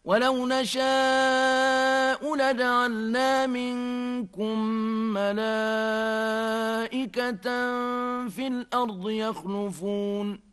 ولو نشاء لجعلنا منكم ملائكة في الأرض يخلفون